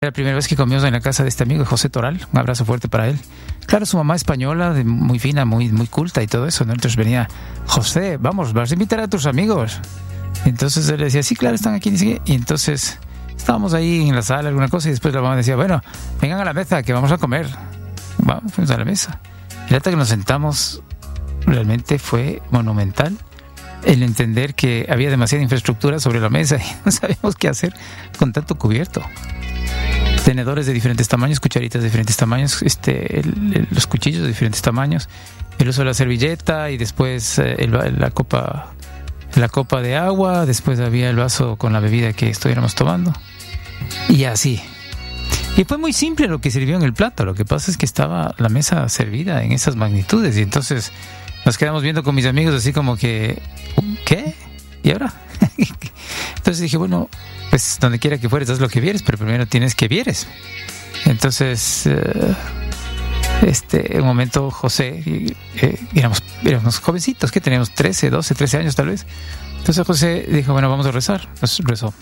Era la primera vez que comimos en la casa de este amigo, José Toral. Un abrazo fuerte para él. Claro, su mamá española, muy fina, muy culta y todo eso, ¿no? Entonces venía, José, vamos, vas a invitar a tus amigos. Entonces él decía, sí, claro, están aquí. Y entonces estábamos ahí en la sala, alguna cosa, y después la mamá decía, bueno, vengan a la mesa, que vamos a comer. Vamos, fuimos a la mesa. Y hasta que nos sentamos, realmente fue monumental el entender que había demasiada infraestructura sobre la mesa y no sabíamos qué hacer con tanto cubierto. Tenedores de diferentes tamaños, cucharitas de diferentes tamaños, los cuchillos de diferentes tamaños, el uso de la servilleta y después la copa de agua, después había el vaso con la bebida que estuviéramos tomando y así. Y fue muy simple lo que sirvió en el plato. Lo que pasa es que estaba la mesa servida en esas magnitudes y entonces nos quedamos viendo con mis amigos así como que ¿qué? ¿Y ahora? Entonces dije, bueno, pues donde quiera que fueres, haz lo que vieres, pero primero tienes que vieres. Entonces, en un momento José, éramos jovencitos, que teníamos 13 años tal vez. Entonces José dijo, bueno, vamos a rezar. Nos rezó.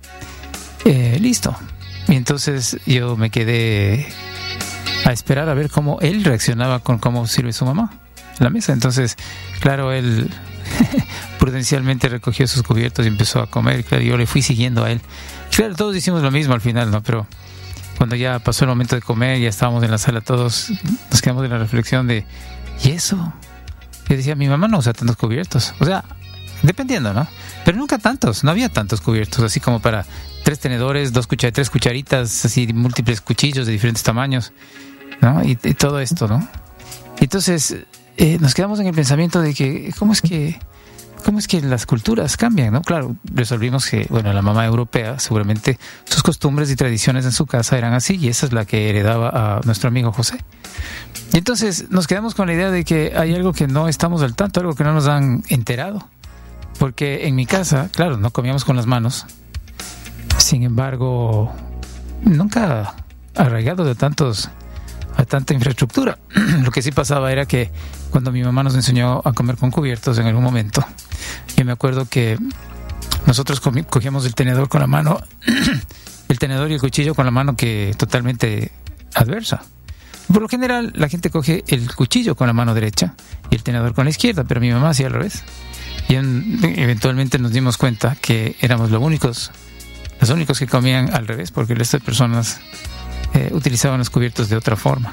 Listo. Y entonces yo me quedé a esperar a ver cómo él reaccionaba con cómo sirve su mamá en la mesa. Entonces, claro, él prudencialmente recogió sus cubiertos y empezó a comer. Claro, yo le fui siguiendo a él. Claro, todos hicimos lo mismo al final, ¿no? Pero cuando ya pasó el momento de comer, ya estábamos en la sala, todos nos quedamos en la reflexión de, ¿y eso? Yo decía, mi mamá no usa tantos cubiertos. O sea, dependiendo, ¿no? Pero nunca tantos, no había tantos cubiertos, así como para 3 tenedores, 3 cucharitas, así múltiples cuchillos de diferentes tamaños, ¿no? Y todo esto, ¿no? Entonces nos quedamos en el pensamiento de que ¿cómo es que las culturas cambian, ¿no? Claro, resolvimos que, bueno, la mamá europea seguramente sus costumbres y tradiciones en su casa eran así y esa es la que heredaba a nuestro amigo José. Y entonces nos quedamos con la idea de que hay algo que no estamos al tanto, algo que no nos han enterado. Porque en mi casa, claro, no comíamos con las manos. Sin embargo, nunca arraigado a tanta infraestructura. Lo que sí pasaba era que cuando mi mamá nos enseñó a comer con cubiertos en algún momento, yo me acuerdo que nosotros cogíamos el tenedor con la mano, el tenedor y el cuchillo con la mano que totalmente adversa. Por lo general, la gente coge el cuchillo con la mano derecha y el tenedor con la izquierda, pero mi mamá hacía al revés. Y eventualmente nos dimos cuenta que éramos los únicos que comían al revés, porque el resto de personas utilizaban los cubiertos de otra forma.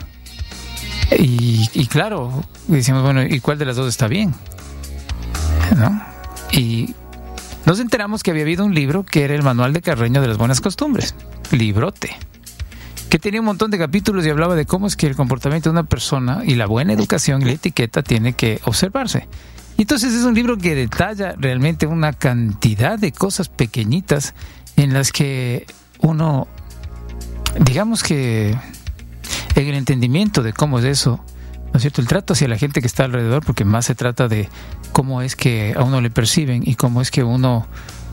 Y claro, decíamos, bueno, ¿y cuál de las dos está bien? ¿No? Y nos enteramos que había habido un libro que era el Manual de Carreño de las Buenas Costumbres, librote, que tenía un montón de capítulos y hablaba de cómo es que el comportamiento de una persona y la buena educación y la etiqueta tiene que observarse. Y entonces es un libro que detalla realmente una cantidad de cosas pequeñitas en las que uno, digamos que en el entendimiento de cómo es eso, ¿no es cierto? El trato hacia la gente que está alrededor, porque más se trata de cómo es que a uno le perciben y cómo es que uno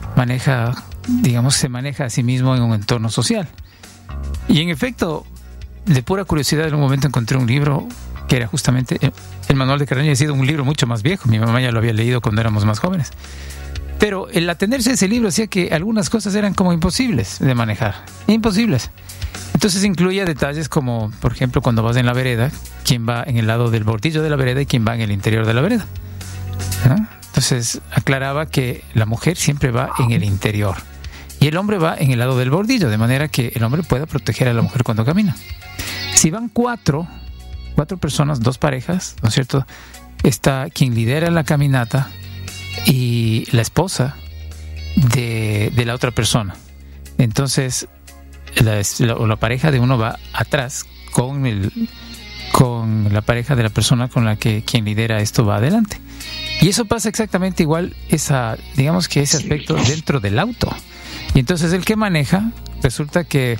se maneja a sí mismo en un entorno social. Y en efecto, de pura curiosidad, en un momento encontré un libro que era justamente el Manual de Carreño. Ha sido un libro mucho más viejo, mi mamá ya lo había leído cuando éramos más jóvenes, pero el atenerse a ese libro hacía que algunas cosas eran como imposibles de manejar, imposibles. Entonces incluía detalles como, por ejemplo, cuando vas en la vereda, quién va en el lado del bordillo de la vereda y quién va en el interior de la vereda, ¿no? Entonces aclaraba que la mujer siempre va en el interior y el hombre va en el lado del bordillo, de manera que el hombre pueda proteger a la mujer cuando camina. Si van cuatro personas, 2 parejas, ¿no es cierto? Está quien lidera la caminata y la esposa de la otra persona. Entonces, la pareja de uno va atrás con la pareja de la persona con la que quien lidera esto va adelante. Y eso pasa exactamente igual, digamos que ese aspecto dentro del auto. Y entonces el que maneja, resulta que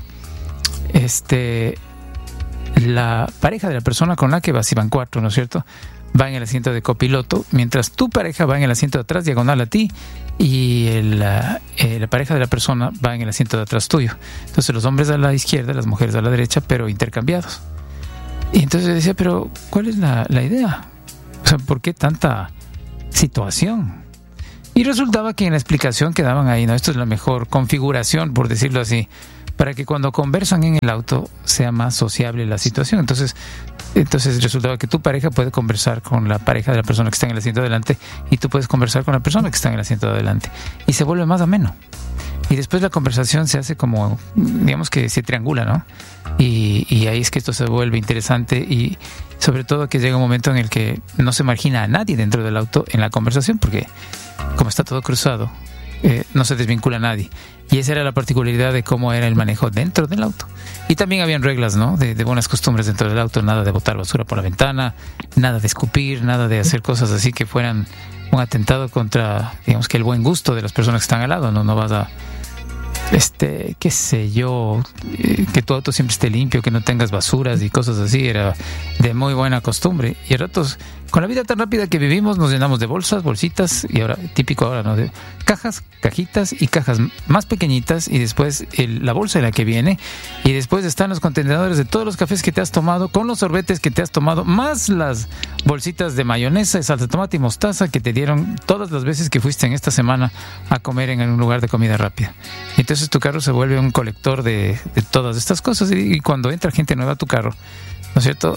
la pareja de la persona con la que vas, si van 4, ¿no es cierto?, va en el asiento de copiloto, mientras tu pareja va en el asiento de atrás, diagonal a ti, y la pareja de la persona va en el asiento de atrás tuyo. Entonces los hombres a la izquierda, las mujeres a la derecha, pero intercambiados. Y entonces yo decía, pero ¿cuál es la idea? O sea, ¿por qué tanta situación? Y resultaba que en la explicación que daban ahí, ¿no? Esto es la mejor configuración, por decirlo así, para que cuando conversan en el auto sea más sociable la situación. Entonces resultaba que tu pareja puede conversar con la pareja de la persona que está en el asiento de adelante y tú puedes conversar con la persona que está en el asiento de adelante y se vuelve más ameno. Y después la conversación se hace como, digamos que se triangula, ¿no? Y ahí es que esto se vuelve interesante y sobre todo que llega un momento en el que no se margina a nadie dentro del auto en la conversación porque como está todo cruzado, no se desvincula a nadie. Y esa era la particularidad de cómo era el manejo dentro del auto. Y también habían reglas, ¿no? De buenas costumbres dentro del auto, nada de botar basura por la ventana, nada de escupir, nada de hacer cosas así que fueran un atentado contra, digamos que el buen gusto de las personas que están al lado. No vas a, qué sé yo, que tu auto siempre esté limpio, que no tengas basuras y cosas así. Era de muy buena costumbre. Y a ratos, con la vida tan rápida que vivimos, nos llenamos de bolsas, bolsitas, y ahora, típico ahora, ¿no? De cajas, cajitas y cajas más pequeñitas, y después la bolsa en la que viene, y después están los contenedores de todos los cafés que te has tomado, con los sorbetes que te has tomado, más las bolsitas de mayonesa, salsa de tomate y mostaza que te dieron todas las veces que fuiste en esta semana a comer en un lugar de comida rápida. Entonces tu carro se vuelve un colector de todas estas cosas, y cuando entra gente nueva a tu carro, ¿no es cierto?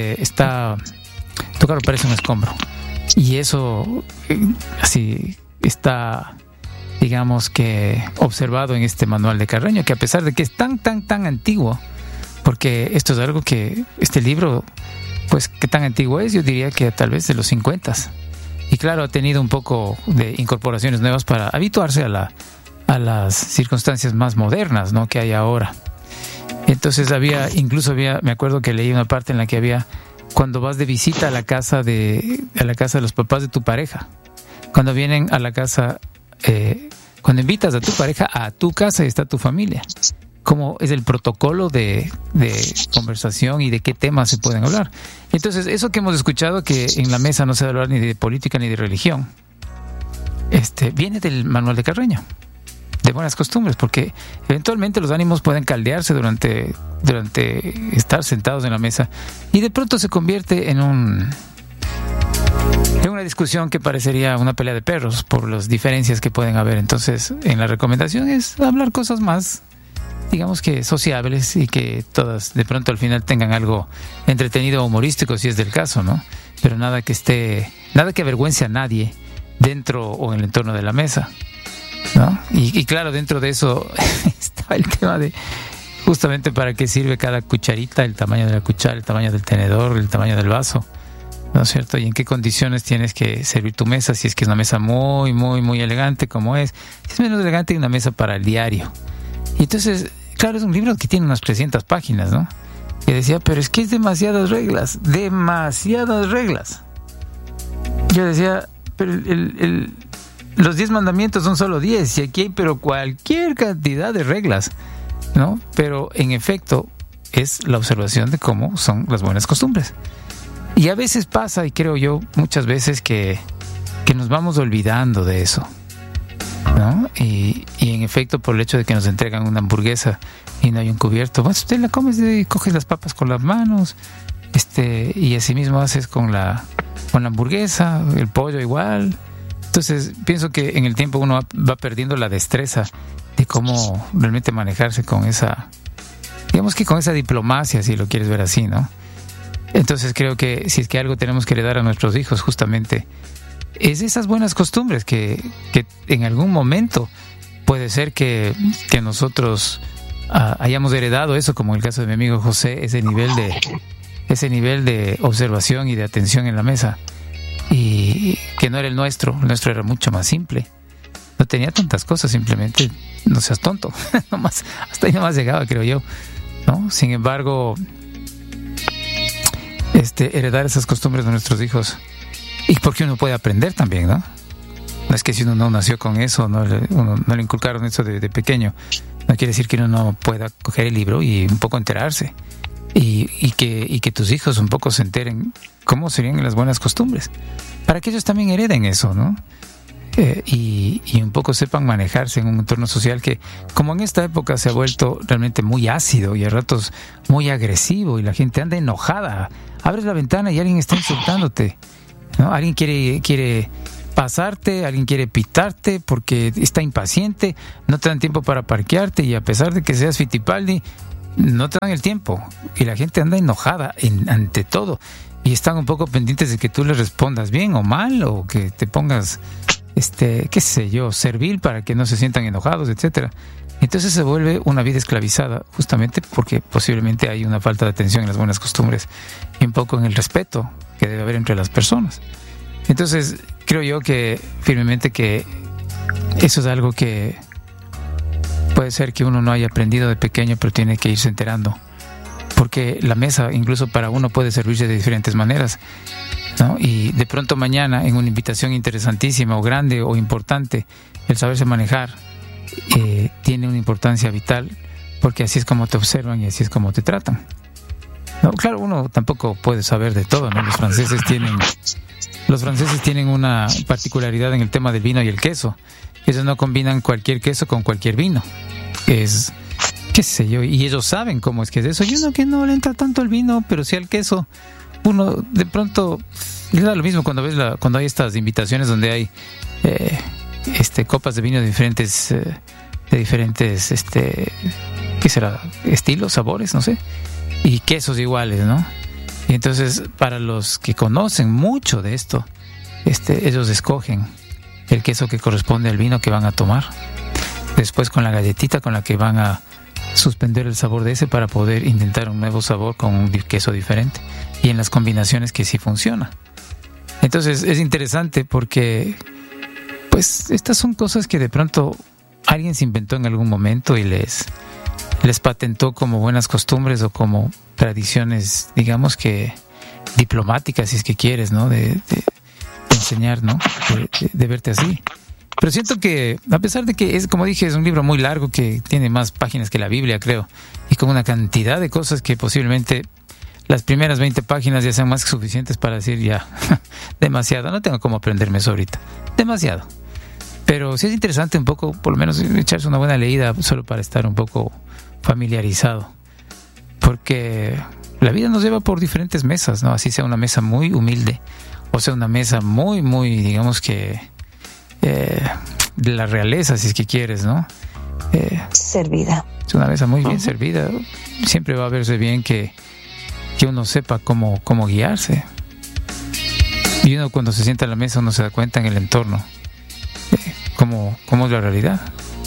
Tu carro parece un escombro. Y eso así está, digamos que observado en este manual de Carreño, que a pesar de que es tan antiguo, porque esto es algo que este libro, pues qué tan antiguo es, yo diría que tal vez de los 50. Y claro, ha tenido un poco de incorporaciones nuevas para habituarse a las circunstancias más modernas, ¿no?, que hay ahora. Entonces me acuerdo que leí una parte en la que había, cuando vas de visita a la casa de los papás de tu pareja, cuando vienen a la casa, cuando invitas a tu pareja a tu casa y está tu familia, cómo es el protocolo de conversación y de qué temas se pueden hablar. Entonces, eso que hemos escuchado, que en la mesa no se debe hablar ni de política ni de religión, viene del manual de Carreño, de buenas costumbres, porque eventualmente los ánimos pueden caldearse durante estar sentados en la mesa, y de pronto se convierte en una discusión que parecería una pelea de perros por las diferencias que pueden haber. Entonces, en la recomendación es hablar cosas más, digamos que sociables, y que todas de pronto al final tengan algo entretenido o humorístico, si es del caso, ¿no? Pero nada que avergüence a nadie dentro o en el entorno de la mesa, ¿no? Y claro, dentro de eso está el tema de justamente para qué sirve cada cucharita, el tamaño de la cuchara, el tamaño del tenedor, el tamaño del vaso, ¿no es cierto? Y en qué condiciones tienes que servir tu mesa, si es que es una mesa muy, muy, muy elegante, como es. Si es menos elegante, una mesa para el diario. Y entonces, claro, es un libro que tiene unas 300 páginas, ¿no? Y decía, pero es que es demasiadas reglas. Yo decía, pero los 10 mandamientos son solo 10, y aquí hay pero cualquier cantidad de reglas, ¿no? Pero en efecto es la observación de cómo son las buenas costumbres. Y a veces pasa, y creo yo muchas veces, que nos vamos olvidando de eso, ¿no? Y en efecto, por el hecho de que nos entregan una hamburguesa y no hay un cubierto, pues usted la comes y coges las papas con las manos, y así mismo haces con la hamburguesa, el pollo igual. Entonces pienso que en el tiempo uno va perdiendo la destreza de cómo realmente manejarse con esa, digamos que con esa diplomacia, si lo quieres ver así, ¿no? Entonces creo que si es que algo tenemos que heredar a nuestros hijos, justamente es esas buenas costumbres que en algún momento puede ser que nosotros hayamos heredado eso, como en el caso de mi amigo José, ese nivel de observación y de atención en la mesa, y que no era el nuestro era mucho más simple, no tenía tantas cosas, simplemente no seas tonto. Nomás, hasta ahí nomás llegaba, creo yo, ¿no? Sin embargo, heredar esas costumbres de nuestros hijos, y porque uno puede aprender también, ¿no? No es que si uno no nació con eso, no le inculcaron eso de pequeño, no quiere decir que uno no pueda coger el libro y un poco enterarse, y que tus hijos un poco se enteren cómo serían las buenas costumbres, para que ellos también hereden eso, ¿no? Y un poco sepan manejarse en un entorno social que, como en esta época, se ha vuelto realmente muy ácido y a ratos muy agresivo, y la gente anda enojada. Abres la ventana y alguien está insultándote, ¿no? Alguien quiere pasarte, alguien quiere pitarte porque está impaciente, no te dan tiempo para parquearte, y a pesar de que seas Fittipaldi, no te dan el tiempo, y la gente anda enojada ante todo, y están un poco pendientes de que tú les respondas bien o mal, o que te pongas, qué sé yo, servil para que no se sientan enojados, etcétera. Entonces se vuelve una vida esclavizada, justamente porque posiblemente hay una falta de atención en las buenas costumbres y un poco en el respeto que debe haber entre las personas. Entonces creo yo que firmemente que eso es algo que puede ser que uno no haya aprendido de pequeño, pero tiene que irse enterando, porque la mesa incluso para uno puede servirse de diferentes maneras, ¿no? Y de pronto mañana en una invitación interesantísima o grande o importante, el saberse manejar tiene una importancia vital, porque así es como te observan y así es como te tratan, ¿no? Claro, uno tampoco puede saber de todo, ¿no? Los franceses tienen una particularidad en el tema del vino y el queso. Ellos no combinan cualquier queso con cualquier vino. Es, qué sé yo, y ellos saben cómo es que es eso. Y uno que no le entra tanto el vino, pero sí al queso, uno de pronto le da lo mismo cuando hay estas invitaciones donde hay copas de vino de diferentes ¿qué será? Estilos, sabores, no sé, y quesos iguales, ¿no? Y entonces, para los que conocen mucho de esto, ellos escogen el queso que corresponde al vino que van a tomar, después con la galletita con la que van a suspender el sabor de ese para poder intentar un nuevo sabor con un queso diferente, y en las combinaciones que sí funciona. Entonces es interesante porque pues estas son cosas que de pronto alguien se inventó en algún momento y les patentó como buenas costumbres o como tradiciones, digamos que diplomáticas, si es que quieres, ¿no? De enseñar, ¿no? De verte así. Pero siento que, a pesar de que es, como dije, es un libro muy largo que tiene más páginas que la Biblia, creo, y con una cantidad de cosas que posiblemente las primeras 20 páginas ya sean más que suficientes para decir ya, demasiado, no tengo cómo aprenderme eso ahorita, demasiado. Pero sí es interesante un poco, por lo menos, echarse una buena leída solo para estar un poco familiarizado, porque la vida nos lleva por diferentes mesas, ¿no? Así sea una mesa muy humilde, o sea una mesa muy, muy, digamos que de la realeza, si es que quieres, ¿no? Servida. Es una mesa muy bien servida. Siempre va a verse bien que uno sepa cómo guiarse. Y uno cuando se sienta a la mesa uno se da cuenta en el entorno cómo es la realidad.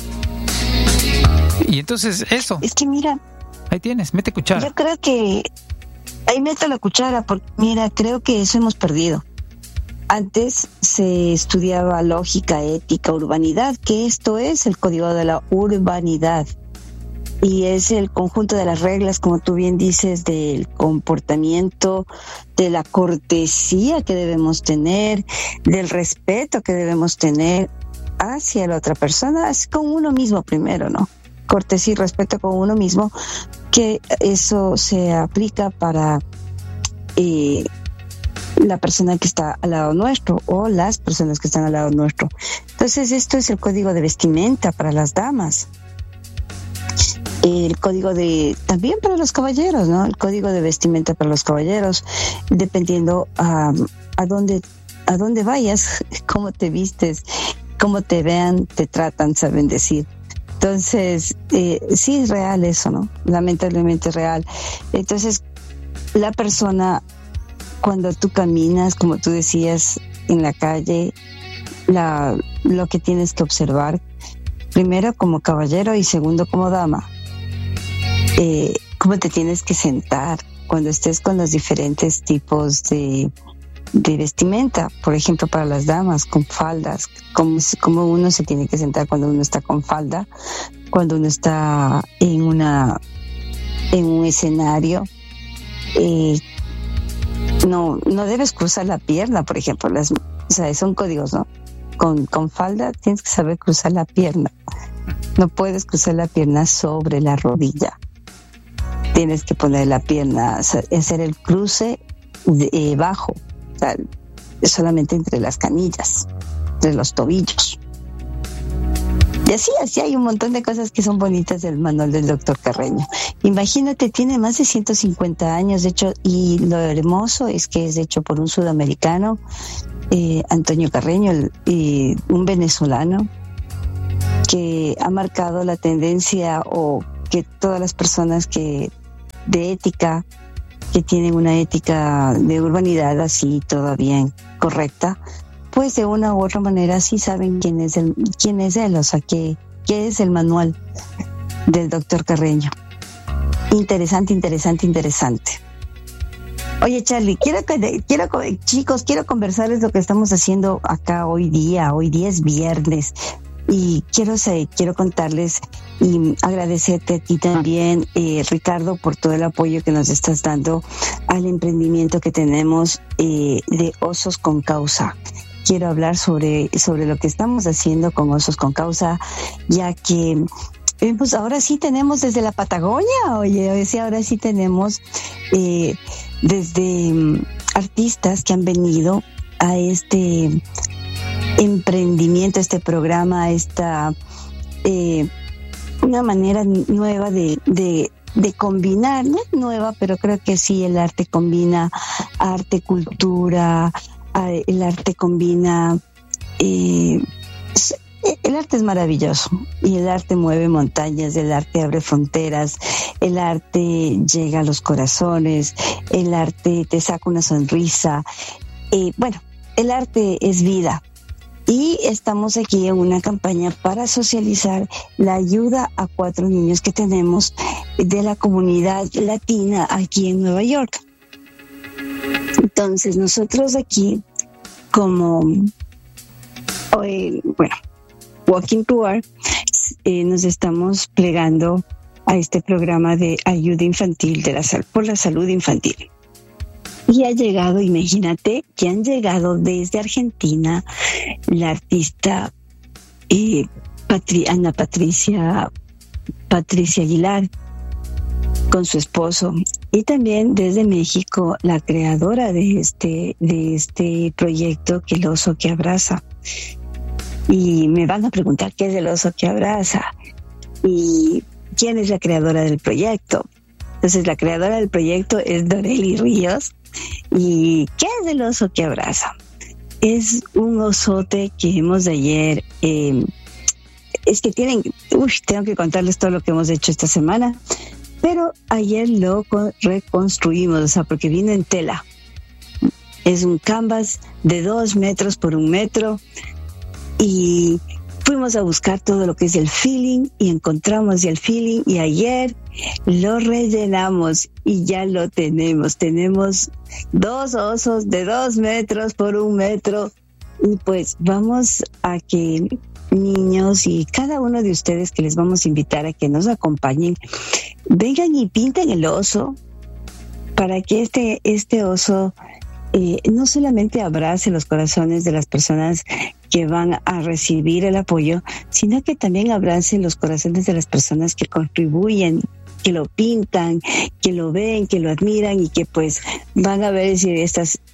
Y entonces eso. Es que mira, ahí tienes, mete cuchara. Yo creo que ahí meto la cuchara porque mira, creo que eso hemos perdido. Antes se estudiaba lógica, ética, urbanidad, que esto es el código de la urbanidad. Y es el conjunto de las reglas, como tú bien dices, del comportamiento, de la cortesía que debemos tener, del respeto que debemos tener hacia la otra persona, es con uno mismo primero, ¿no? Cortesía y respeto con uno mismo, que eso se aplica para la persona que está al lado nuestro o las personas que están al lado nuestro. Entonces esto es el código de vestimenta para las damas. El código también para los caballeros, ¿no? El código de vestimenta para los caballeros, dependiendo a dónde vayas, cómo te vistes, cómo te vean, te tratan, saben decir. Entonces, sí es real eso, ¿no? Lamentablemente es real. Entonces, la persona, cuando tú caminas, como tú decías, en la calle, lo que tienes que observar, primero como caballero y segundo como dama, cómo te tienes que sentar cuando estés con los diferentes tipos de vestimenta. Por ejemplo, para las damas, con faldas, cómo uno se tiene que sentar cuando uno está con falda, cuando uno está en un escenario. No debes cruzar la pierna, por ejemplo. O sea, son códigos, ¿no? Con falda tienes que saber cruzar la pierna. No puedes cruzar la pierna sobre la rodilla. Tienes que poner la pierna, hacer el cruce bajo, o sea, solamente entre las canillas, entre los tobillos. Y así hay un montón de cosas que son bonitas del manual del doctor Carreño. Imagínate, tiene más de 150 años, de hecho, y lo hermoso es que es hecho por un sudamericano. Antonio Carreño, un venezolano que ha marcado la tendencia, o que todas las personas que de ética, que tienen una ética de urbanidad así toda bien correcta, pues de una u otra manera sí saben quién es él, o sea, qué es el manual del doctor Carreño. Interesante. Oye, Charlie, chicos, quiero conversarles lo que estamos haciendo acá hoy día. Hoy día es viernes y quiero contarles y agradecerte a ti también, Ricardo, por todo el apoyo que nos estás dando al emprendimiento que tenemos de Osos con Causa. Quiero hablar sobre lo que estamos haciendo con Osos con Causa, ya que pues ahora sí tenemos desde la Patagonia, ahora sí tenemos desde artistas que han venido a este emprendimiento, este programa, una manera nueva de combinar, no nueva, pero creo que sí, el arte combina arte, cultura, el arte combina, el arte es maravilloso y el arte mueve montañas, el arte abre fronteras, el arte llega a los corazones, el arte te saca una sonrisa, el arte es vida. Y estamos aquí en una campaña para socializar la ayuda a 4 niños que tenemos de la comunidad latina aquí en Nueva York. Entonces nosotros aquí, como Walking Tour, nos estamos plegando a este programa de ayuda infantil por la salud infantil. Y ha llegado, imagínate, que han llegado desde Argentina la artista Ana Patricia Aguilar con su esposo, y también desde México la creadora de este proyecto, que el oso que abraza. Y me van a preguntar qué es el oso que abraza y quién es la creadora del proyecto. Entonces, la creadora del proyecto es Doreli Ríos. ¿Y qué es el oso que abraza? Es un osote que hemos de ayer. Es que tengo que contarles todo lo que hemos hecho esta semana, pero ayer lo reconstruimos, o sea, porque vino en tela. Es un canvas de 2 metros por 1 metro y fuimos a buscar todo lo que es el feeling y encontramos el feeling, y ayer lo rellenamos y ya lo tenemos. Tenemos 2 osos de 2 metros por 1 metro, y pues vamos a que niños y cada uno de ustedes, que les vamos a invitar a que nos acompañen, vengan y pinten el oso para que este oso no solamente abrace los corazones de las personas que van a recibir el apoyo, sino que también abrace los corazones de las personas que contribuyen, que lo pintan, que lo ven, que lo admiran, y que pues van a ver y decir,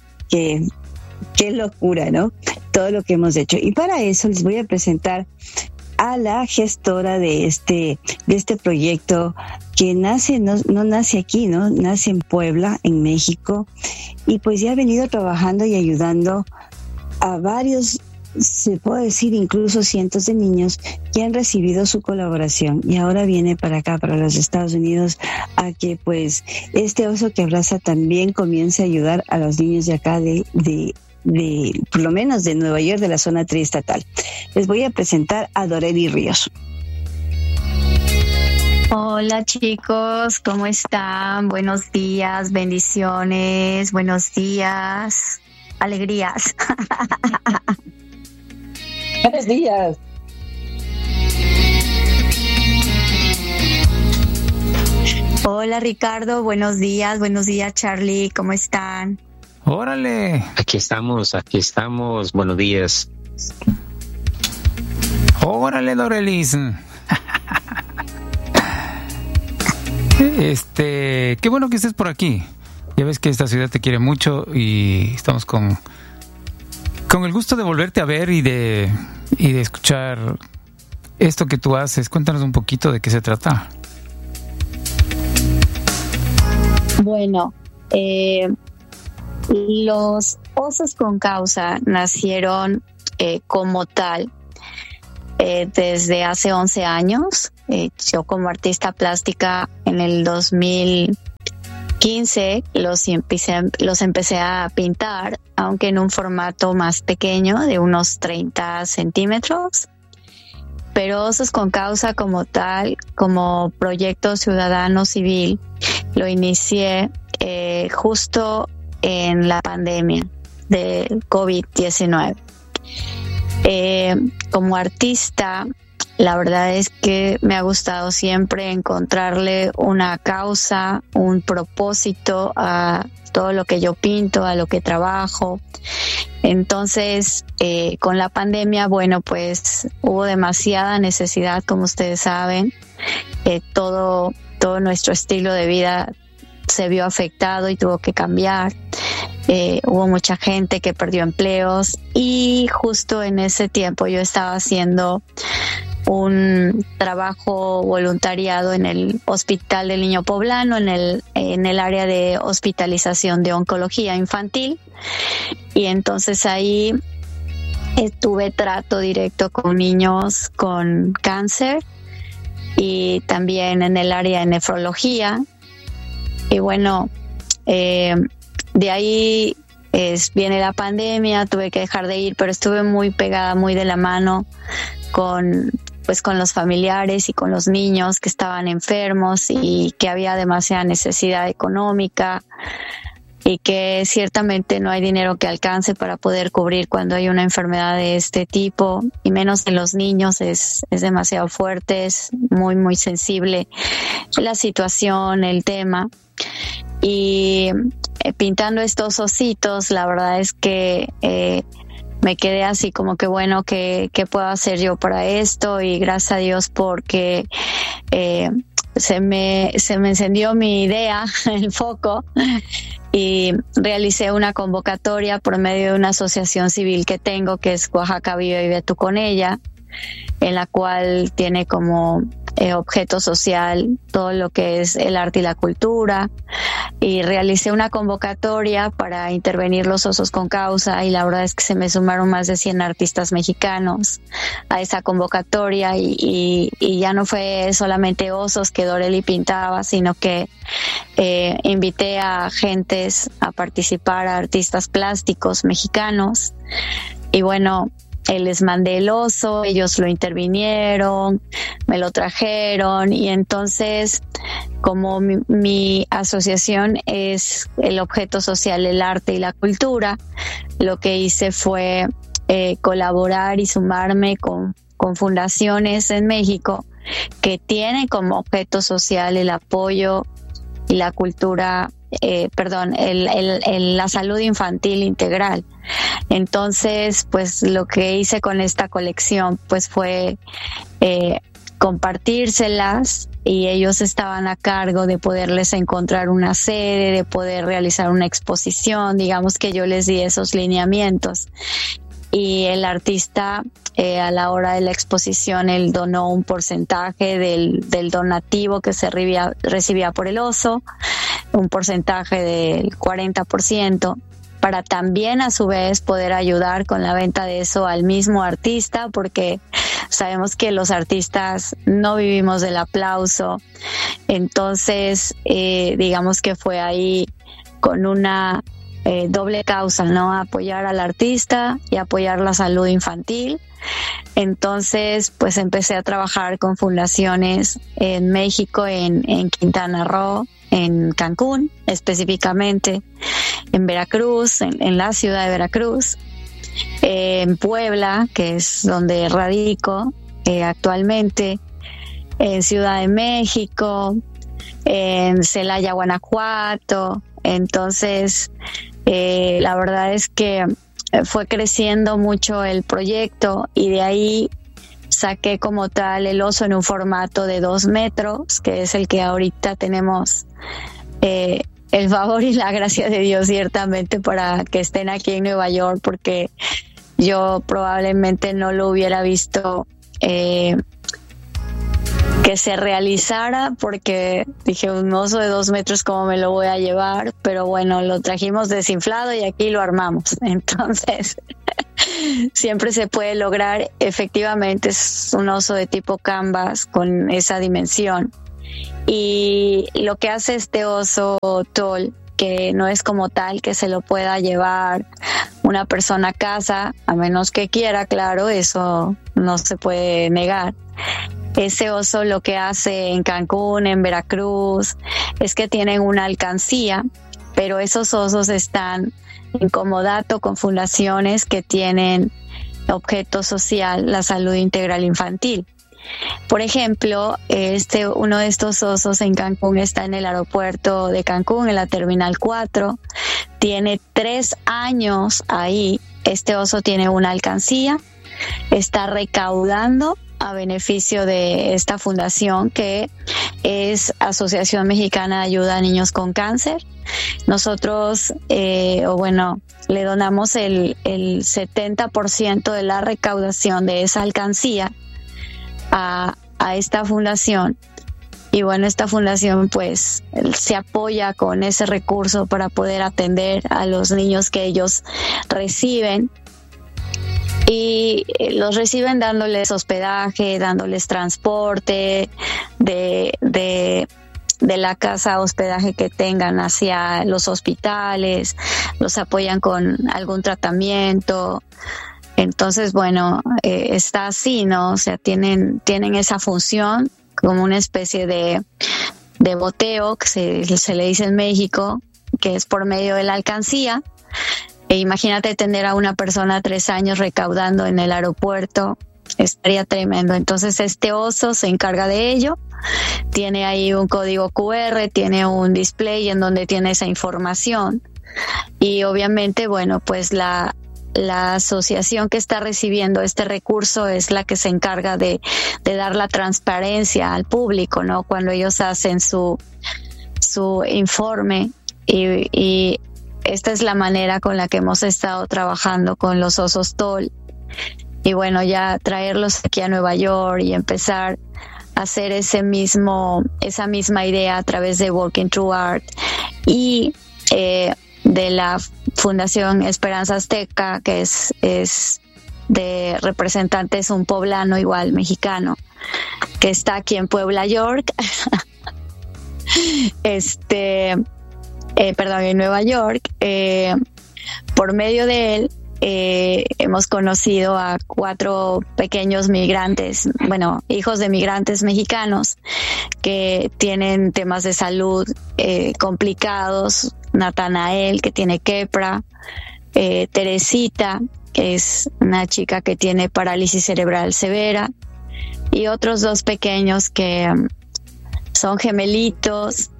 qué locura, ¿no? Todo lo que hemos hecho. Y para eso les voy a presentar a la gestora de este proyecto, que no nace aquí, ¿no? Nace en Puebla, en México, y pues ya ha venido trabajando y ayudando a varios, se puede decir incluso cientos de niños que han recibido su colaboración, y ahora viene para acá, para los Estados Unidos, a que pues este oso que abraza también comience a ayudar a los niños de acá de por lo menos de Nueva York, de la zona triestatal. Les voy a presentar a Doreli Ríos. Hola chicos, ¿cómo están? Buenos días, bendiciones, buenos días, alegrías. Buenos días. Hola Ricardo, buenos días Charlie, ¿cómo están? ¡Órale! Aquí estamos, buenos días. ¡Órale, Dorelis! Qué bueno que estés por aquí. Ya ves que esta ciudad te quiere mucho y estamos con el gusto de volverte a ver y de escuchar esto que tú haces. Cuéntanos un poquito de qué se trata. Bueno, Los osos con causa nacieron como tal desde hace 11 años. Yo como artista plástica en el 2015 los empecé a pintar, aunque en un formato más pequeño, de unos 30 centímetros. Pero Osos con Causa como tal, como proyecto ciudadano civil, lo inicié justo en la pandemia del COVID-19. Como artista, la verdad es que me ha gustado siempre encontrarle una causa, un propósito a todo lo que yo pinto, a lo que trabajo. Entonces, con la pandemia, bueno, pues hubo demasiada necesidad, como ustedes saben. Todo nuestro estilo de vida se vio afectado y tuvo que cambiar. Hubo mucha gente que perdió empleos y justo en ese tiempo yo estaba haciendo un trabajo voluntariado en el Hospital del Niño Poblano, en el área de hospitalización de oncología infantil, y entonces ahí tuve trato directo con niños con cáncer y también en el área de nefrología. Y bueno, de ahí viene la pandemia, tuve que dejar de ir, pero estuve muy pegada, muy de la mano con los familiares y con los niños que estaban enfermos y que había demasiada necesidad económica y que ciertamente no hay dinero que alcance para poder cubrir cuando hay una enfermedad de este tipo, y menos en los niños. Es demasiado fuerte, es muy, muy sensible la situación, el tema. Y pintando estos ositos, la verdad es que me quedé así como que bueno, ¿qué puedo hacer yo para esto? Y gracias a Dios porque se me encendió mi idea, el foco, y realicé una convocatoria por medio de una asociación civil que tengo, que es Oaxaca Vive y Ve Tú con ella, en la cual tiene como objeto social todo lo que es el arte y la cultura, y realicé una convocatoria para intervenir los osos con causa, y la verdad es que se me sumaron más de 100 artistas mexicanos a esa convocatoria, y ya no fue solamente osos que Doreli pintaba, sino que invité a gentes a participar, a artistas plásticos mexicanos, y bueno, les mandé el oso, ellos lo intervinieron, me lo trajeron, y entonces, como mi asociación es el objeto social, el arte y la cultura, lo que hice fue colaborar y sumarme con fundaciones en México que tienen como objeto social el apoyo y la cultura, la salud infantil integral. Entonces, pues lo que hice con esta colección pues fue compartírselas, y ellos estaban a cargo de poderles encontrar una sede, de poder realizar una exposición. Digamos que yo les di esos lineamientos, y el artista a la hora de la exposición él donó un porcentaje del donativo que se recibía por el oso, un porcentaje del 40%, para también a su vez poder ayudar con la venta de eso al mismo artista, porque sabemos que los artistas no vivimos del aplauso. Entonces, digamos que fue ahí con una doble causa, ¿no? Apoyar al artista y apoyar la salud infantil. Entonces, pues empecé a trabajar con fundaciones en México, en Quintana Roo, en Cancún, específicamente en Veracruz, en la ciudad de Veracruz, en Puebla, que es donde radico actualmente, en Ciudad de México, en Celaya, Guanajuato. Entonces, la verdad es que fue creciendo mucho el proyecto, y de ahí saqué como tal el oso en un formato de 2 metros, que es el que ahorita tenemos el favor y la gracia de Dios ciertamente para que estén aquí en Nueva York, porque yo probablemente no lo hubiera visto que se realizara, porque dije, un oso de 2 metros, ¿cómo me lo voy a llevar? Pero bueno, lo trajimos desinflado y aquí lo armamos. Entonces, siempre se puede lograr. Efectivamente, es un oso de tipo canvas con esa dimensión. Y lo que hace este oso tall, que no es como tal que se lo pueda llevar una persona a casa, a menos que quiera, claro, eso no se puede negar. Ese oso lo que hace en Cancún, en Veracruz, es que tienen una alcancía, pero esos osos están en comodato con fundaciones que tienen objeto social la salud integral infantil. Por ejemplo, uno de estos osos en Cancún está en el aeropuerto de Cancún, en la Terminal 4. Tiene 3 años ahí. Este oso tiene una alcancía. Está recaudando a beneficio de esta fundación que es Asociación Mexicana de Ayuda a Niños con Cáncer. Nosotros, le donamos el 70% de la recaudación de esa alcancía a esta fundación. Y bueno, esta fundación pues se apoya con ese recurso para poder atender a los niños que ellos reciben, y los reciben dándoles hospedaje, dándoles transporte de la casa hospedaje que tengan hacia los hospitales, los apoyan con algún tratamiento. Entonces, bueno, está así, ¿no? O sea, tienen esa función como una especie de boteo, que se le dice en México, que es por medio de la alcancía. E imagínate tener a una persona 3 años recaudando en el aeropuerto, estaría tremendo. Entonces, este oso se encarga de ello. Tiene ahí un código QR, tiene un display en donde tiene esa información. Y obviamente, bueno, pues la asociación que está recibiendo este recurso es la que se encarga de dar la transparencia al público, ¿no? Cuando ellos hacen su informe, y esta es la manera con la que hemos estado trabajando con los osos tall. Y bueno, ya traerlos aquí a Nueva York y empezar a hacer esa misma idea a través de Walking Through Art y de la Fundación Esperanza Azteca, que es de representantes, un poblano igual mexicano que está aquí en Puebla, York. En Nueva York. Por medio de él hemos conocido a 4 pequeños migrantes, hijos de migrantes mexicanos que tienen temas de salud complicados. Natanael, que tiene quepra, Teresita, que es una chica que tiene parálisis cerebral severa, y otros 2 pequeños que son gemelitos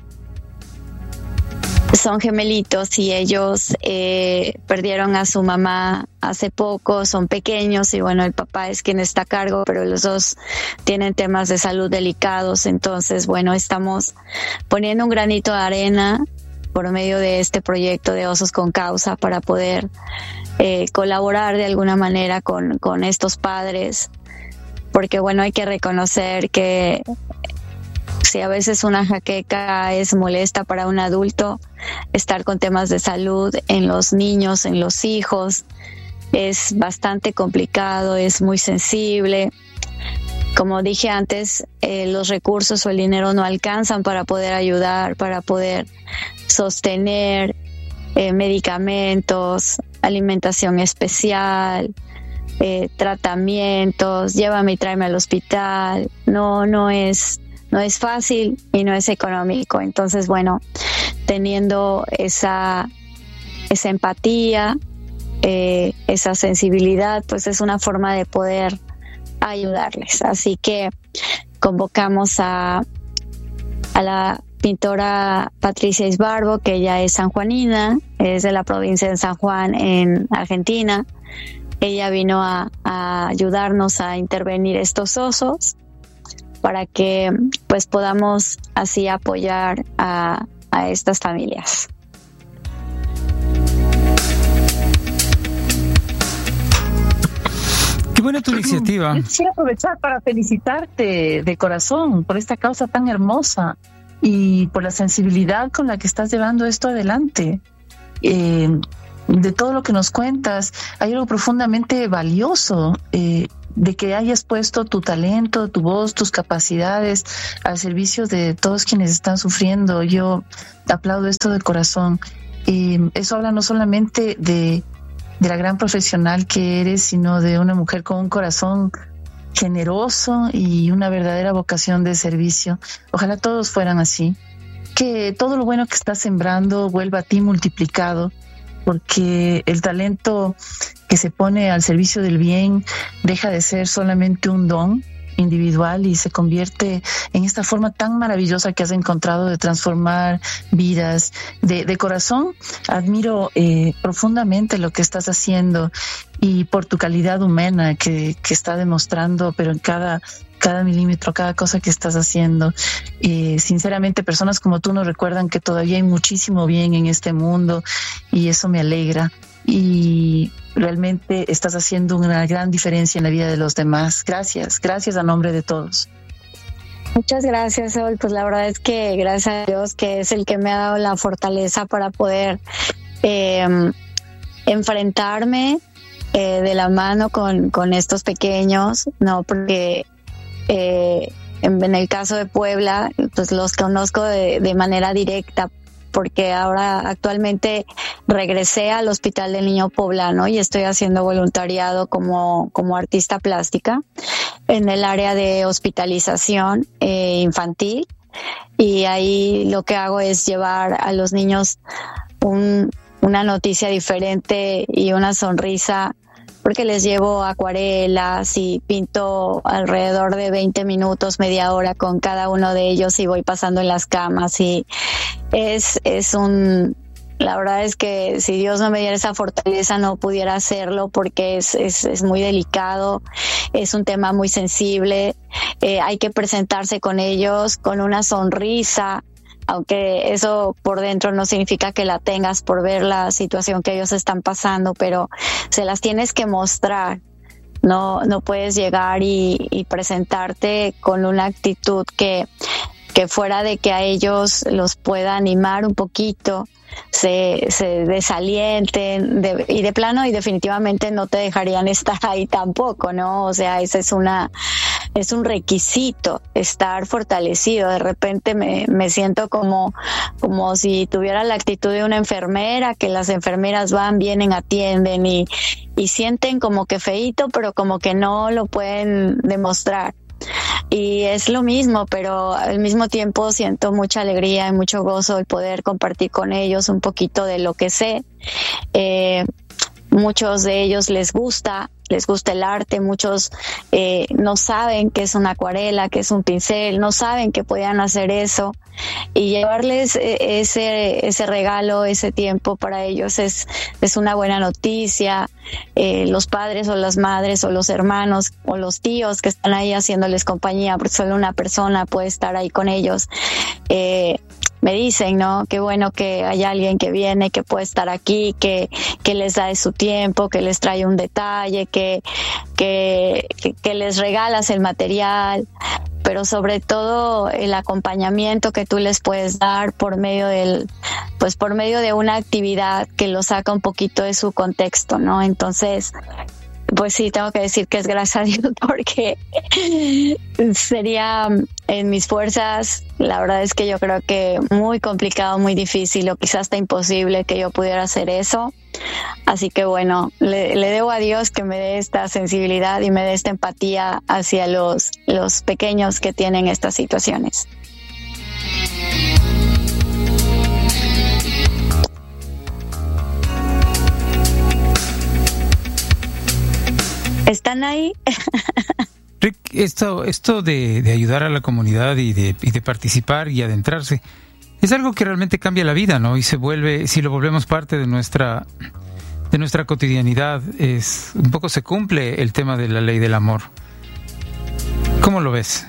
y ellos perdieron a su mamá hace poco, son pequeños, y bueno, el papá es quien está a cargo, pero los 2 tienen temas de salud delicados. Entonces, bueno, estamos poniendo un granito de arena por medio de este proyecto de Osos con Causa para poder colaborar de alguna manera con estos padres, porque bueno, hay que reconocer que si a veces una jaqueca es molesta para un adulto, estar con temas de salud en los niños, en los hijos, es bastante complicado, es muy sensible. Como dije antes, los recursos o el dinero no alcanzan para poder ayudar, para poder sostener medicamentos, alimentación especial, tratamientos, llévame y tráeme al hospital. No es fácil y no es económico. Entonces, bueno, teniendo esa empatía, esa sensibilidad, pues es una forma de poder ayudarles. Así que convocamos a la pintora Patricia Isbarbo, que ella es sanjuanina, es de la provincia de San Juan, en Argentina. Ella vino a ayudarnos a intervenir estos osos para que pues podamos así apoyar a estas familias. Qué buena tu iniciativa. Yo quisiera aprovechar para felicitarte de corazón por esta causa tan hermosa y por la sensibilidad con la que estás llevando esto adelante. De todo lo que nos cuentas, hay algo profundamente valioso de que hayas puesto tu talento, tu voz, tus capacidades al servicio de todos quienes están sufriendo. Yo aplaudo esto de corazón. Eso habla no solamente de la gran profesional que eres, sino de una mujer con un corazón generoso y una verdadera vocación de servicio. Ojalá todos fueran así. Que todo lo bueno que estás sembrando vuelva a ti multiplicado, porque el talento que se pone al servicio del bien deja de ser solamente un don individual y se convierte en esta forma tan maravillosa que has encontrado de transformar vidas. De corazón admiro profundamente lo que estás haciendo y por tu calidad humana que está demostrando, pero en cada milímetro, cada cosa que estás haciendo. Sinceramente, personas como tú nos recuerdan que todavía hay muchísimo bien en este mundo y eso me alegra. Y realmente estás haciendo una gran diferencia en la vida de los demás. Gracias a nombre de todos. Muchas gracias, Sol. Pues la verdad es que gracias a Dios, que es el que me ha dado la fortaleza para poder enfrentarme de la mano con estos pequeños, ¿no? Porque en el caso de Puebla, pues los conozco de manera directa, porque ahora actualmente regresé al Hospital del Niño Poblano y estoy haciendo voluntariado como artista plástica en el área de hospitalización infantil, y ahí lo que hago es llevar a los niños una noticia diferente y una sonrisa, porque les llevo acuarelas y pinto alrededor de 20 minutos, media hora con cada uno de ellos y voy pasando en las camas, y la verdad es que si Dios no me diera esa fortaleza no pudiera hacerlo, porque es muy delicado, es un tema muy sensible, hay que presentarse con ellos con una sonrisa, aunque eso por dentro no significa que la tengas por ver la situación que ellos están pasando, pero se las tienes que mostrar. No puedes llegar y presentarte con una actitud que fuera de que a ellos los pueda animar un poquito, se desalienten y de plano y definitivamente no te dejarían estar ahí tampoco, ¿no? O sea, ese es un requisito, estar fortalecido. De repente me siento como si tuviera la actitud de una enfermera, que las enfermeras van, vienen, atienden y sienten como que feíto, pero como que no lo pueden demostrar. Y es lo mismo, pero al mismo tiempo siento mucha alegría y mucho gozo el poder compartir con ellos un poquito de lo que sé. Muchos de ellos les gusta el arte, muchos no saben qué es una acuarela, qué es un pincel, no saben que podían hacer eso, y llevarles ese regalo, ese tiempo para ellos es una buena noticia. Los padres o las madres o los hermanos o los tíos que están ahí haciéndoles compañía, porque solo una persona puede estar ahí con ellos, me dicen, ¿no? Qué bueno que hay alguien que viene, que puede estar aquí, que les da de su tiempo, que les trae un detalle, que les regalas el material, pero sobre todo el acompañamiento que tú les puedes dar por medio de una actividad que los saca un poquito de su contexto, ¿no? Entonces, pues sí, tengo que decir que es gracias a Dios, porque sería en mis fuerzas. La verdad es que yo creo que muy complicado, muy difícil o quizás hasta imposible que yo pudiera hacer eso. Así que bueno, le debo a Dios que me dé esta sensibilidad y me dé esta empatía hacia los pequeños que tienen estas situaciones. ¿Están ahí? Rick, esto de ayudar a la comunidad y de participar y adentrarse es algo que realmente cambia la vida, ¿no? Y se vuelve, si lo volvemos parte de nuestra cotidianidad, un poco se cumple el tema de la ley del amor. ¿Cómo lo ves?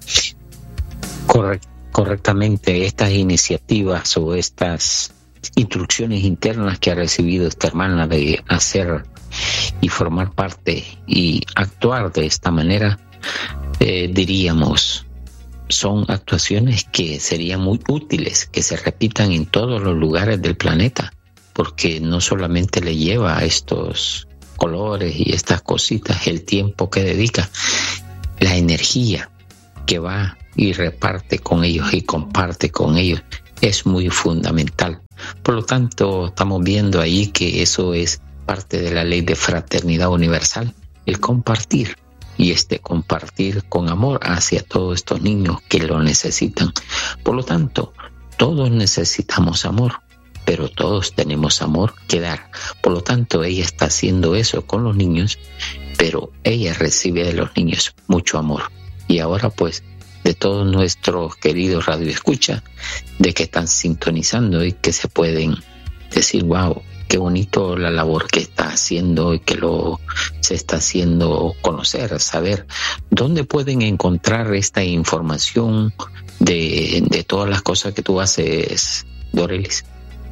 Correctamente, estas iniciativas o estas instrucciones internas que ha recibido esta hermana de hacer y formar parte y actuar de esta manera, diríamos, son actuaciones que serían muy útiles que se repitan en todos los lugares del planeta, porque no solamente le lleva a estos colores y estas cositas el tiempo que dedica, la energía que va y reparte con ellos y comparte con ellos es muy fundamental. Por lo tanto, estamos viendo ahí que eso es parte de la ley de fraternidad universal, el compartir, y compartir con amor hacia todos estos niños que lo necesitan. Por lo tanto, todos necesitamos amor, pero todos tenemos amor que dar. Por lo tanto, ella está haciendo eso con los niños, pero ella recibe de los niños mucho amor. Y ahora, pues, de todos nuestros queridos radioescuchas, de que están sintonizando y que se pueden decir, wow, qué bonito la labor que está haciendo y que se está haciendo conocer, saber dónde pueden encontrar esta información de todas las cosas que tú haces, Dorelis.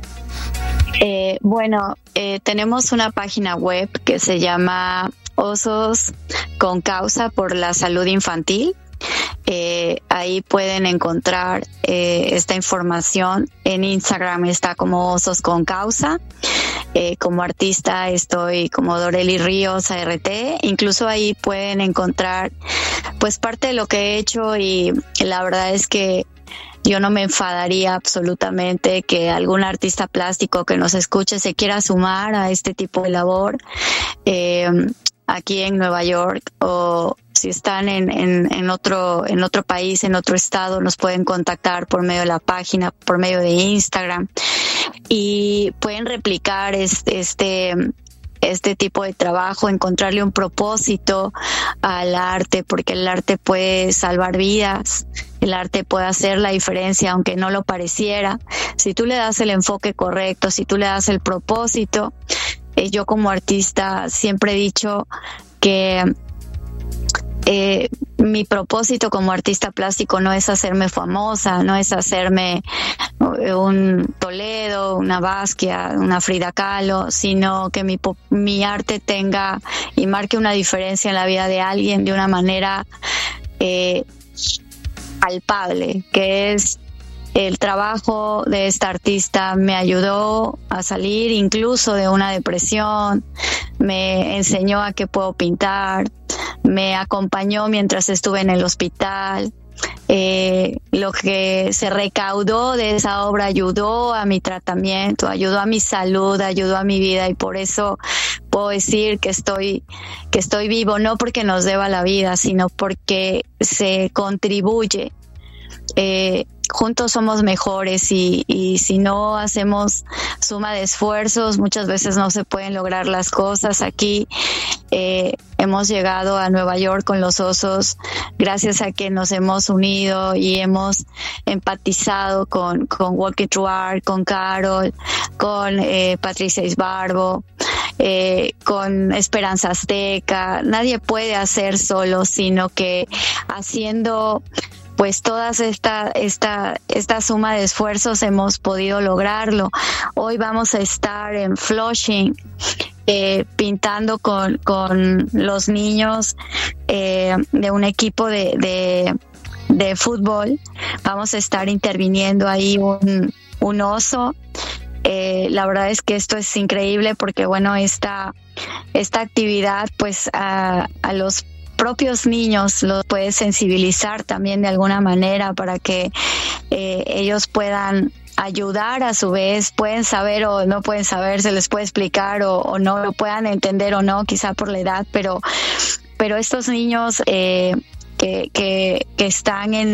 Tenemos una página web que se llama Osos con Causa por la Salud Infantil. Ahí pueden encontrar esta información. En Instagram está como Osos con Causa. Como artista estoy como Doreli Ríos ART. Incluso ahí pueden encontrar pues parte de lo que he hecho, y la verdad es que yo no me enfadaría absolutamente que algún artista plástico que nos escuche se quiera sumar a este tipo de labor aquí en Nueva York, o si están en otro país, en otro estado, nos pueden contactar por medio de la página, por medio de Instagram, y pueden replicar este tipo de trabajo, encontrarle un propósito al arte, porque el arte puede salvar vidas, el arte puede hacer la diferencia aunque no lo pareciera. Si tú le das el enfoque correcto, si tú le das el propósito. Yo como artista siempre he dicho que mi propósito como artista plástico no es hacerme famosa, no es hacerme un Toledo, una Basquiat, una Frida Kahlo, sino que mi arte tenga y marque una diferencia en la vida de alguien de una manera palpable, que es el trabajo de esta artista. Me ayudó a salir incluso de una depresión, me enseñó a qué puedo pintar, me acompañó mientras estuve en el hospital. Lo que se recaudó de esa obra ayudó a mi tratamiento, ayudó a mi salud, ayudó a mi vida, y por eso puedo decir que estoy vivo, no porque nos deba la vida, sino porque se contribuye. Juntos somos mejores, y si no hacemos suma de esfuerzos, muchas veces no se pueden lograr las cosas. Aquí hemos llegado a Nueva York con los Osos gracias a que nos hemos unido y hemos empatizado con Walking Through Art, con Carol, con Patricia Isbarbo, con Esperanza Azteca. Nadie puede hacer solo, sino que haciendo pues todas esta suma de esfuerzos hemos podido lograrlo. Hoy vamos a estar en Flushing pintando con los niños de un equipo de fútbol. Vamos a estar interviniendo ahí un oso. La verdad es que esto es increíble porque, bueno, esta actividad pues a los propios niños los puede sensibilizar también de alguna manera para que ellos puedan ayudar a su vez, pueden saber o no pueden saber, se les puede explicar o no lo puedan entender o no, quizá por la edad, pero estos niños que están en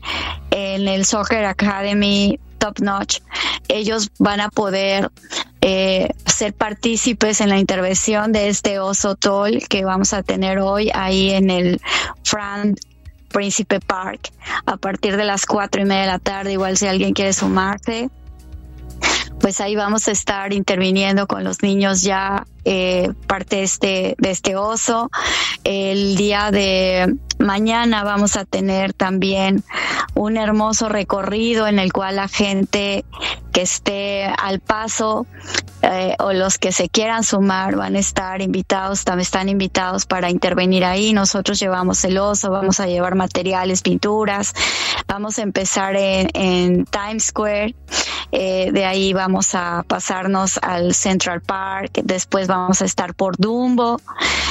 el Soccer Academy Top Notch, ellos van a poder ser partícipes en la intervención de este oso tall que vamos a tener hoy ahí en el Frank Príncipe Park a partir de las 4:30 de la tarde. Igual si alguien quiere sumarse, pues ahí vamos a estar interviniendo con los niños ya parte de este oso. El día de Mañana vamos a tener también un hermoso recorrido en el cual la gente que esté al paso o los que se quieran sumar van a estar invitados, también están invitados para intervenir ahí. Nosotros llevamos el oso, vamos a llevar materiales, pinturas, vamos a empezar en Times Square, de ahí vamos a pasarnos al Central Park, después vamos a estar por Dumbo,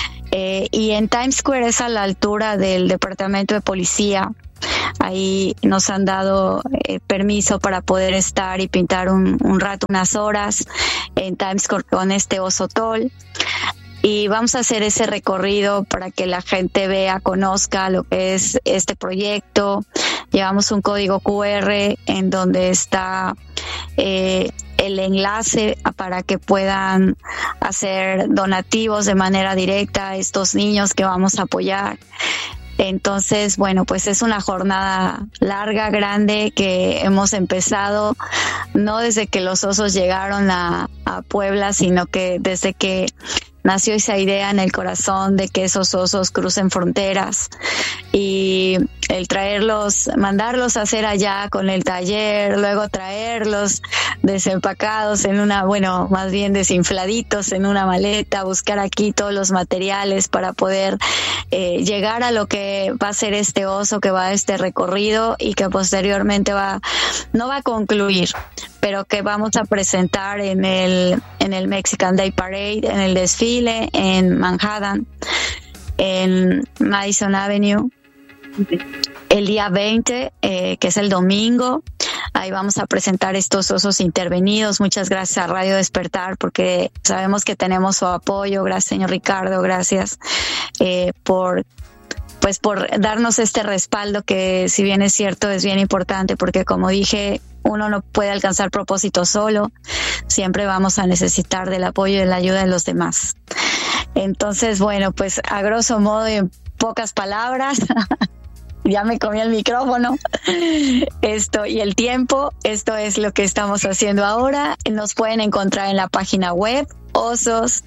y en Times Square es a la altura del Departamento de Policía. Ahí nos han dado permiso para poder estar y pintar un rato, unas horas en Times Square con este oso tall. Y vamos a hacer ese recorrido para que la gente vea, conozca lo que es este proyecto. Llevamos un código QR en donde está el enlace para que puedan hacer donativos de manera directa a estos niños que vamos a apoyar. Entonces, bueno, pues es una jornada larga, grande, que hemos empezado no desde que los osos llegaron a Puebla, sino que desde que nació esa idea en el corazón de que esos osos crucen fronteras, y el traerlos, mandarlos a hacer allá con el taller, luego traerlos desempacados en una, bueno, más bien desinfladitos en una maleta, buscar aquí todos los materiales para poder llegar a lo que va a ser este oso, que va a este recorrido y que posteriormente no va a concluir, pero que vamos a presentar en el Mexican Day Parade, en el desfile en Manhattan, en Madison Avenue, el día 20, que es el domingo. Ahí vamos a presentar estos osos intervenidos. Muchas gracias a Radio Despertar, porque sabemos que tenemos su apoyo. Gracias, señor Ricardo, gracias por darnos este respaldo, que si bien es cierto es bien importante, porque como dije, uno no puede alcanzar propósitos solo, siempre vamos a necesitar del apoyo y de la ayuda de los demás. Entonces, bueno, pues a grosso modo y en pocas palabras, ya me comí el micrófono, esto y el tiempo, esto es lo que estamos haciendo ahora. Nos pueden encontrar en la página web Osos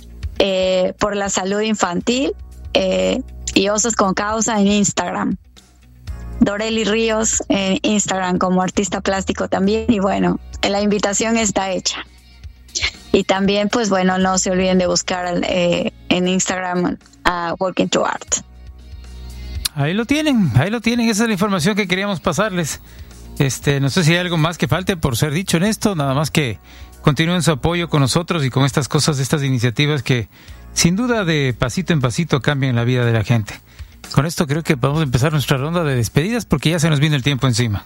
por la Salud Infantil, y Osos con Causa en Instagram. Doreli Ríos en Instagram como artista plástico también, y bueno, la invitación está hecha. Y también, pues bueno, no se olviden de buscar en Instagram a Walking to Art. Ahí lo tienen, esa es la información que queríamos pasarles. No sé si hay algo más que falte por ser dicho en esto, nada más que continúen su apoyo con nosotros y con estas cosas, estas iniciativas que sin duda de pasito en pasito cambian la vida de la gente. Con esto creo que podemos empezar nuestra ronda de despedidas, porque ya se nos viene el tiempo encima.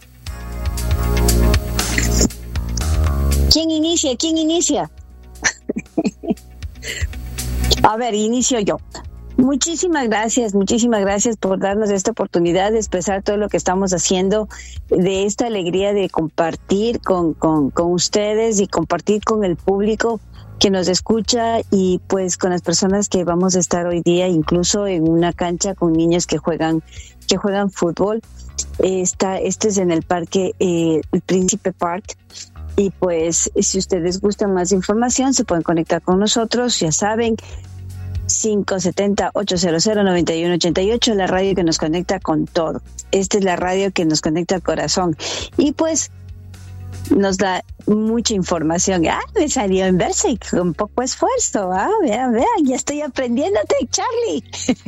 ¿Quién inicia? A ver, inicio yo. Muchísimas gracias por darnos esta oportunidad de expresar todo lo que estamos haciendo, de esta alegría de compartir con ustedes y compartir con el público que nos escucha, y pues con las personas que vamos a estar hoy día, incluso en una cancha con niños que juegan fútbol. Este es en el parque, el Príncipe Park. Y pues si ustedes gustan más información, se pueden conectar con nosotros, ya saben, 570-800-9188, la radio que nos conecta con todo. Esta es la radio que nos conecta al corazón. Y pues nos da mucha información. Me salió en Berserk con poco esfuerzo. Vean, ya estoy aprendiéndote, Charlie.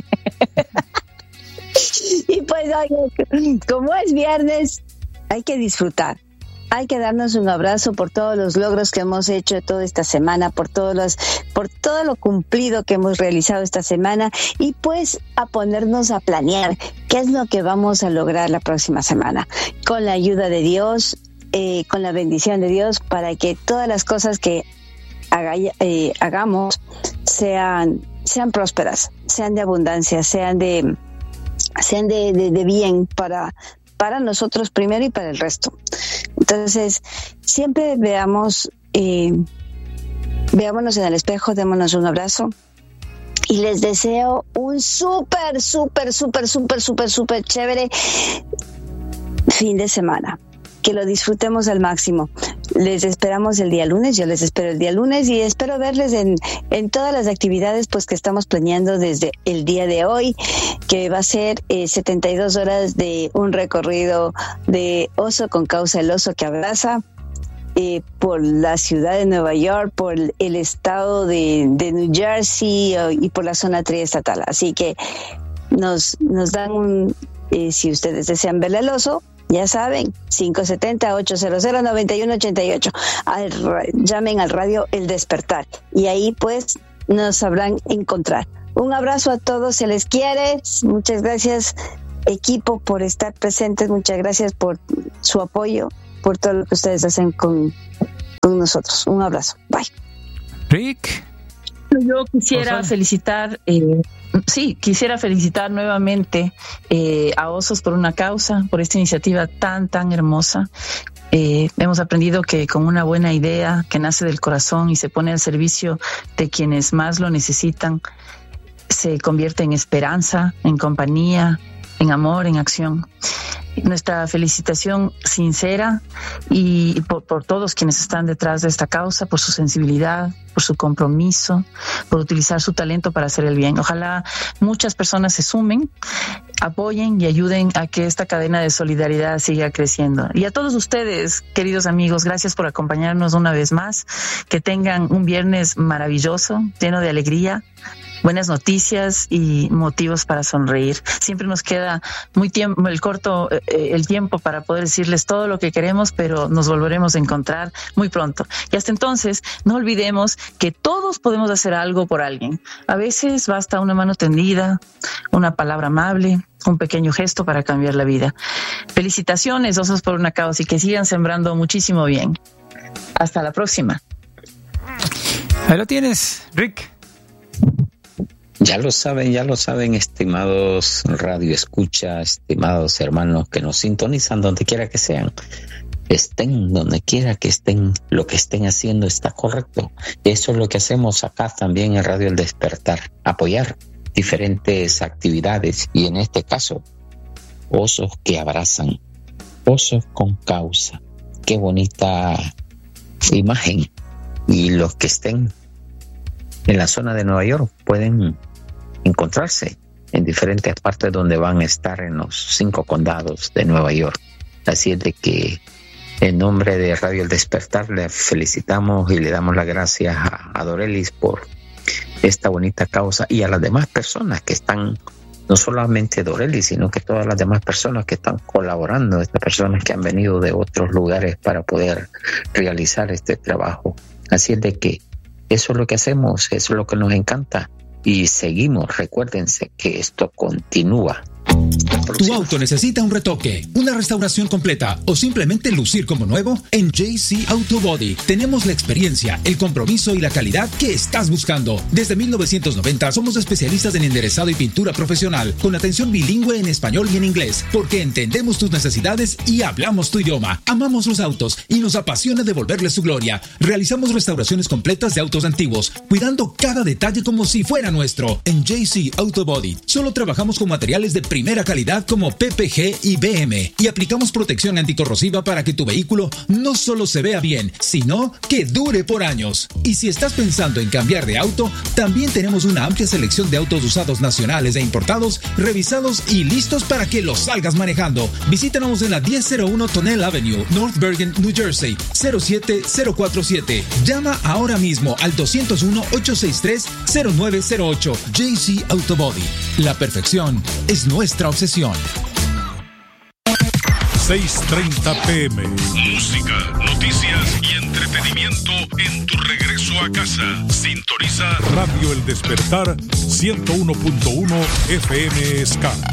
Y pues, como es viernes, hay que disfrutar. Hay que darnos un abrazo por todos los logros que hemos hecho toda esta semana, por todo lo cumplido que hemos realizado esta semana, y pues a ponernos a planear qué es lo que vamos a lograr la próxima semana, con la ayuda de Dios, con la bendición de Dios, para que todas las cosas que hagamos sean prósperas, sean de abundancia, sean de bien para nosotros primero y para el resto. Entonces, siempre veámonos en el espejo, démonos un abrazo, y les deseo un súper chévere fin de semana. que lo disfrutemos al máximo. Les esperamos el día lunes, yo les espero el día lunes y espero verles en todas las actividades pues que estamos planeando desde el día de hoy, que va a ser 72 horas de un recorrido de Oso con Causa, el oso que abraza, por la ciudad de Nueva York, por el estado de New Jersey y por la zona triestatal. Así que nos dan si ustedes desean verle al oso, ya saben, 570-800-9188. Llamen al radio El Despertar y ahí pues nos sabrán encontrar. Un abrazo a todos, se les quiere. Muchas gracias, equipo, por estar presentes. Muchas gracias por su apoyo, por todo lo que ustedes hacen con nosotros. Un abrazo. Bye. Rick. Yo quisiera felicitar... quisiera felicitar nuevamente a Osos por una Causa, por esta iniciativa tan hermosa. Hemos aprendido que con una buena idea que nace del corazón y se pone al servicio de quienes más lo necesitan, se convierte en esperanza, en compañía, en amor, en acción. Nuestra felicitación sincera y por todos quienes están detrás de esta causa, por su sensibilidad, por su compromiso, por utilizar su talento para hacer el bien. Ojalá muchas personas se sumen, apoyen y ayuden a que esta cadena de solidaridad siga creciendo. Y a todos ustedes, queridos amigos, gracias por acompañarnos una vez más. Que tengan un viernes maravilloso, lleno de alegría, buenas noticias y motivos para sonreír. Siempre nos queda el tiempo para poder decirles todo lo que queremos, pero nos volveremos a encontrar muy pronto. Y hasta entonces, no olvidemos que todos podemos hacer algo por alguien. A veces basta una mano tendida, una palabra amable, un pequeño gesto para cambiar la vida. Felicitaciones, Osos por una Causa, y que sigan sembrando muchísimo bien. Hasta la próxima. Ahí lo tienes, Rick. Ya lo saben, estimados radio escucha, estimados hermanos que nos sintonizan donde quiera que sean. Estén donde quiera que estén, lo que estén haciendo está correcto. Eso es lo que hacemos acá también en Radio El Despertar, apoyar diferentes actividades y en este caso, Osos que abrazan, Osos con Causa. Qué bonita imagen. Y los que estén en la zona de Nueva York pueden encontrarse en diferentes partes donde van a estar en los 5 condados de Nueva York. Así es de que en nombre de Radio El Despertar le felicitamos y le damos las gracias a Dorelis por esta bonita causa y a las demás personas que están, no solamente Dorelis, sino que todas las demás personas que están colaborando, estas personas que han venido de otros lugares para poder realizar este trabajo. Así es de que eso es lo que hacemos, eso es lo que nos encanta y seguimos. Recuérdense que esto continúa. ¿Tu auto necesita un retoque, una restauración completa o simplemente lucir como nuevo? En JC Auto Body tenemos la experiencia, el compromiso y la calidad que estás buscando. Desde 1990 somos especialistas en enderezado y pintura profesional, con atención bilingüe en español y en inglés, porque entendemos tus necesidades y hablamos tu idioma. Amamos los autos y nos apasiona devolverles su gloria. Realizamos restauraciones completas de autos antiguos, cuidando cada detalle como si fuera nuestro. En JC Auto Body solo trabajamos con materiales de primera calidad como PPG y BM y aplicamos protección anticorrosiva para que tu vehículo no solo se vea bien, sino que dure por años. Y si estás pensando en cambiar de auto, también tenemos una amplia selección de autos usados nacionales e importados, revisados y listos para que los salgas manejando. Visítanos en la 1001 Tonnelle Avenue, North Bergen, New Jersey, 07047. Llama ahora mismo al 201-863-0908. JC Auto Body. La perfección es nuestra obsesión. 6:30 p.m. Música, noticias y entretenimiento en tu regreso a casa. Sintoniza Radio El Despertar 101.1 FM Ska.